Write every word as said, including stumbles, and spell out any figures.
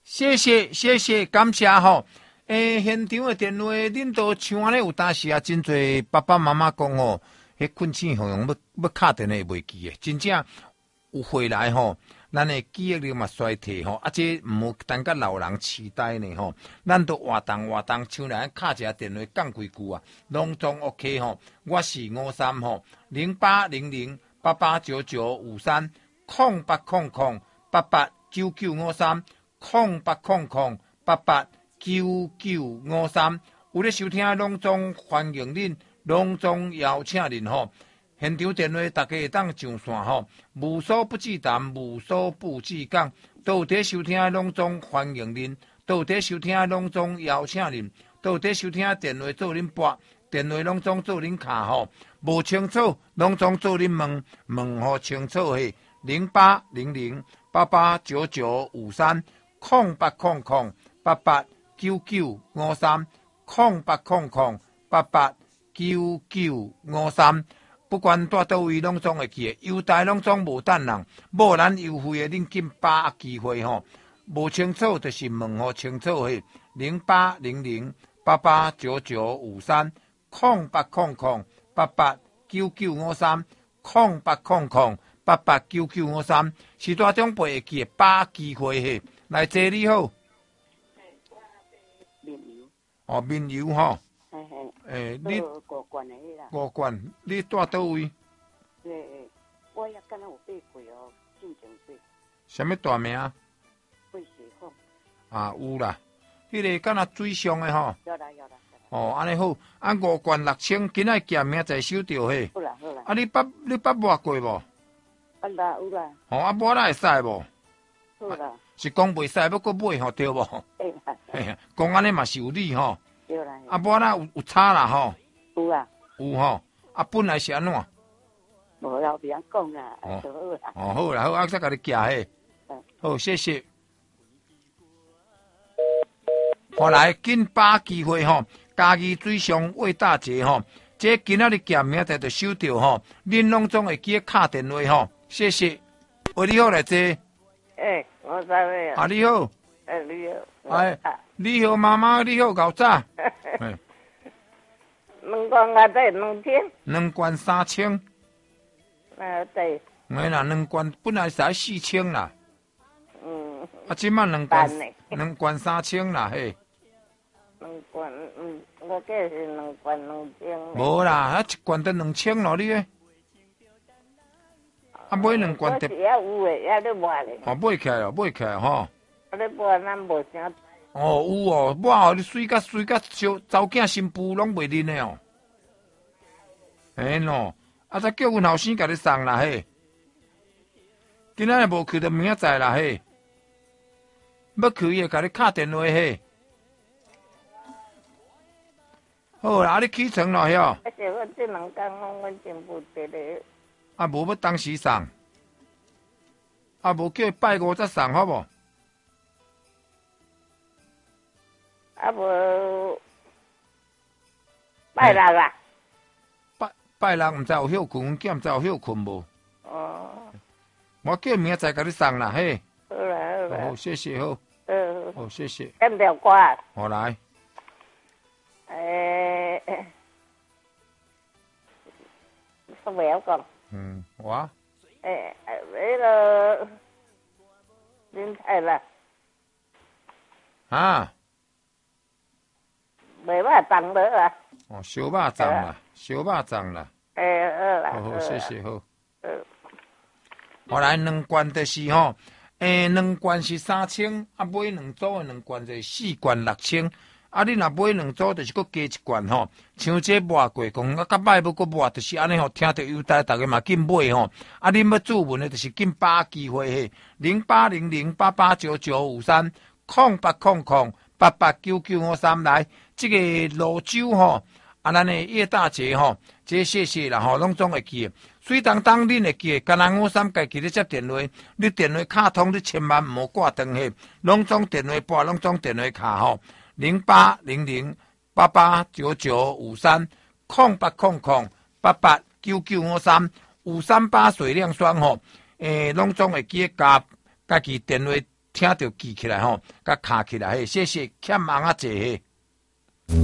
谢谢谢谢，感谢吼。诶，现场的电话，恁都像安尼有当时啊，真侪爸爸妈妈讲吼，迄困醒红红要要敲电话袂记诶，真正有回来吼，咱的记忆力嘛衰退吼，啊，这毋好单甲老人痴呆呢吼，咱都活动活动，像来敲一下电话讲几句啊，拢总 OK 吼。我是五三吼，零八零零八八九九五三空八空空八八九九五三空八空空八八。九九五三，有咧收听的拢总欢迎恁，拢总邀请恁吼。现场电话大家会当上线吼，无所不至谈，无所不至讲。都有伫收听的拢总欢迎恁，都有伫收听的拢总邀请恁，都有伫收听的电话做恁拨，电话拢总做恁卡吼。无清楚，拢总做恁问，问好清楚嘿。零八零零八八九九五三空八空空八八。九九五三空八空空八八九九五三，不管在倒位拢总会记，优待拢总无等人，无咱优惠的恁紧把握机会吼。无清楚就是问好清楚嘿，零八零零八八九九五三空八空空八八九九五三空八空空八八九九五三，是大长辈会记把握机会嘿。来，姐你好。哦，面油吼，嘿嘿，诶，你五罐的迄啦，五罐，你住倒位？诶，我也敢若有八岁哦，进前岁。什么大名？桂水凤。啊，有啦，迄个敢若水上的吼。有啦有啦。哦，安尼好，啊五罐六千，今仔检名在收着嘿。好啦好啦。啊，你捌你捌摸过无？啊啦有啦。哦，啊摸啦会使无？好啦。是讲袂使，要搁买吼，对无？哎呀，讲安尼嘛是有理吼。对啦。啊，无啦有有差啦吼。有啊。有吼。啊，本来是安怎？无啦，别人讲啦。哦。好啦。哦，好啦，好，啊，再甲你寄嘿。好，谢谢。后来紧把机会吼，家己水上为大节吼，这今仔日检名在就收着吼，恁拢总会记敲电话吼，谢谢。喂，你好来坐。诶。我知位啊！啊，你好，哎，你好，哎，你好，妈妈，你好，搞早。两罐啊，对，两千。两罐三千。啊，对。没啦，两罐本来才四千啦。嗯。啊，即摆两罐，两罐三千啦，嘿。两罐，嗯，我计是两罐两千。无啦，啊，一罐得两千咯，你诶。啊，买两罐得。也有诶，也咧买咧。哦，买起来哦，买起来吼。啊，咧买咱无啥。哦，有哦，我哦，你水甲水甲小查某囝新妇拢袂啉诶哦。嘿喏，啊，再叫阮后生甲你送啦嘿。今仔日无去，就明仔载啦嘿。要去伊会甲你敲电话嘿。好啦，啊，你起床咯哟。而且我这两工讲阮新妇伫咧。啊，无要当时送，啊，无叫伊拜五才送，好无？啊，无拜六啊？拜拜六毋知有休困，阮囝毋知有休困无？哦，我叫明仔载甲你送啦，嘿。好啦好啦。好，谢谢好。嗯。好，谢谢。点条歌。好来。诶，什么要讲？嗯，我诶，那个林太啦，啊，卖肉粽了啊！哦，小肉粽啦，小肉粽啦。诶，好啦，好好，谢谢好。嗯，后来两罐就是吼，诶，两罐是三千，啊，买两组的两罐就四罐六千。啊，你若买两组，就是搁加一罐吼。像这抹过讲，啊，较歹要搁抹，就是安尼吼。听到优待，大家嘛紧买吼。啊，恁要注文的，就是紧把握机会嘿。零八零零八八九九五三空八空空八八九九五三来，这个泸州吼，啊，咱的叶大姐吼，这谢谢啦吼，拢总会记。水当当恁会记，干那五三家己咧接电话，你电话卡通，你千万唔好挂断嘿。拢总电话拨，拢总电话卡吼。零八零零八八九九五三空八空空八八九九五三五三八水量酸吼，诶，拢总会记加家己电话听着记起来吼，甲卡起来，嘿，谢谢欠忙啊，姐。